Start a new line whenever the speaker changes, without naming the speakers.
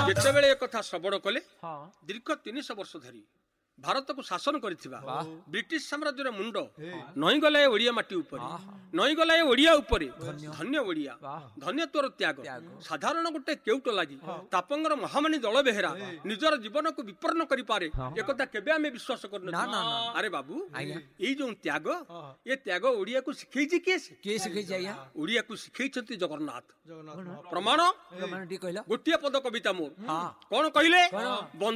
ଯେତେବେଳେ କଥା ଶ୍ରବଣ କଲେ
ହଁ
ଦୀର୍ଘ 300 ବର୍ଷ ଧରି ଭାରତକୁ ଶାସନ କରିଥିବା ବ୍ରିଟିଶ ସାମ୍ରାଜ୍ୟର ମୁଣ୍ଡ ନଈଗଲା ଏ ଓଡିଆ ମାଟି ଉପରେ, ନଈଗଲା ଏ ଓଡିଆ ଉପରେ। ଧନ୍ୟ ଓଡିଆ, ଧନ୍ୟ ତୋର ତ୍ୟାଗ। ସାଧାରଣ ଗୋଟେ କେଉଟ ଲାଗି ତାପଙ୍ଗର ମହାମାନୀ ଦଳ ବେହେରା ନିଜର ଜୀବନକୁ ବିପନ୍ନ କରିପାରେ ଏକଥା କେବେ ଆମେ ବିଶ୍ୱାସ କରୁନୁ। ଆରେ ବାବୁ, ଏଇ ଯୋଉ ତ୍ୟାଗ, ଏ ତ୍ୟାଗ ଓଡିଆକୁ ଶିଖେଇଛି କିଏ?
ଶିଖେଇଛି ଆଜ୍ଞା?
ଓଡିଆକୁ ଶିଖେଇଛନ୍ତି ଜଗନ୍ନାଥ। ପ୍ରମାଣ ଗୋଟିଏ ପଦ କବିତା ମୋର। କଣ କହିଲେ?